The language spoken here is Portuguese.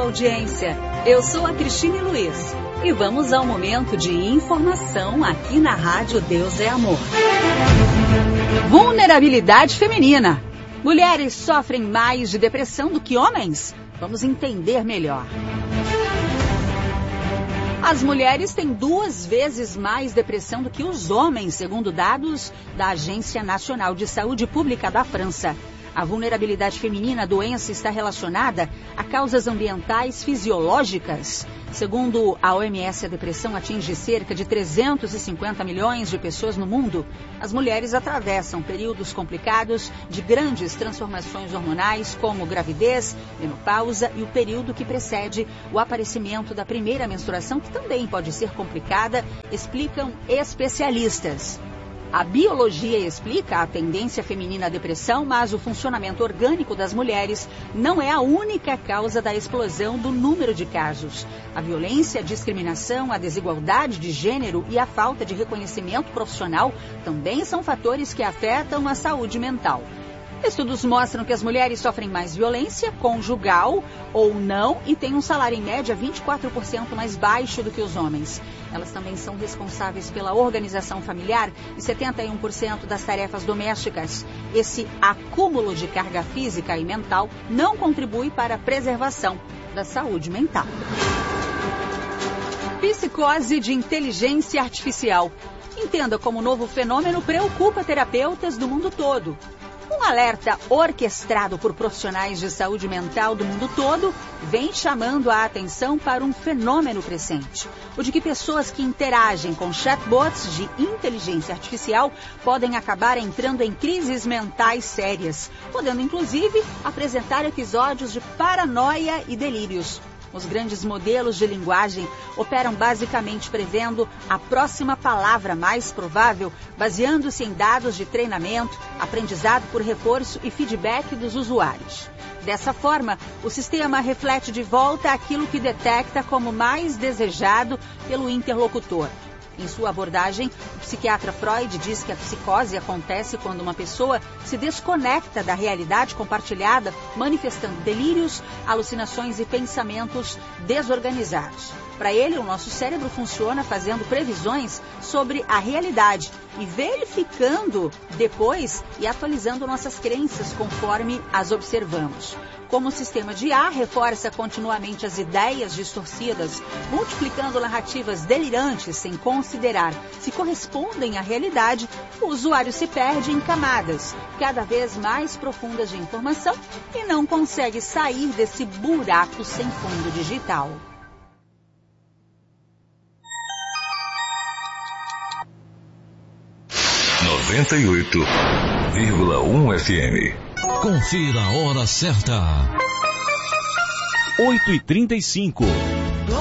sua audiência. Eu sou a Cristine Luiz e vamos ao momento de informação aqui na Rádio Deus é Amor. Vulnerabilidade feminina. Mulheres sofrem mais de depressão do que homens? Vamos entender melhor. As mulheres têm 2 vezes mais depressão do que os homens, segundo dados da Agência Nacional de Saúde Pública da França. A vulnerabilidade feminina, a doença, está relacionada a causas ambientais fisiológicas. Segundo a OMS, a depressão atinge cerca de 350 milhões de pessoas no mundo. As mulheres atravessam períodos complicados de grandes transformações hormonais, como gravidez, menopausa e o período que precede o aparecimento da primeira menstruação, que também pode ser complicada, explicam especialistas. A biologia explica a tendência feminina à depressão, mas o funcionamento orgânico das mulheres não é a única causa da explosão do número de casos. A violência, a discriminação, a desigualdade de gênero e a falta de reconhecimento profissional também são fatores que afetam a saúde mental. Estudos mostram que as mulheres sofrem mais violência, conjugal ou não, e têm um salário em média 24% mais baixo do que os homens. Elas também são responsáveis pela organização familiar e 71% das tarefas domésticas. Esse acúmulo de carga física e mental não contribui para a preservação da saúde mental. Psicose de inteligência artificial. Entenda como o novo fenômeno preocupa terapeutas do mundo todo. Um alerta orquestrado por profissionais de saúde mental do mundo todo vem chamando a atenção para um fenômeno crescente, o de que pessoas que interagem com chatbots de inteligência artificial podem acabar entrando em crises mentais sérias, podendo inclusive apresentar episódios de paranoia e delírios. Os grandes modelos de linguagem operam basicamente prevendo a próxima palavra mais provável, baseando-se em dados de treinamento, aprendizado por reforço e feedback dos usuários. Dessa forma, o sistema reflete de volta aquilo que detecta como mais desejado pelo interlocutor. Em sua abordagem, o psiquiatra Freud diz que a psicose acontece quando uma pessoa se desconecta da realidade compartilhada, manifestando delírios, alucinações e pensamentos desorganizados. Para ele, o nosso cérebro funciona fazendo previsões sobre a realidade e verificando depois e atualizando nossas crenças conforme as observamos. Como o sistema de IA reforça continuamente as ideias distorcidas, multiplicando narrativas delirantes sem considerar se correspondem à realidade, o usuário se perde em camadas cada vez mais profundas de informação e não consegue sair desse buraco sem fundo digital. (98,1 FM). Confira a hora certa. 8h35.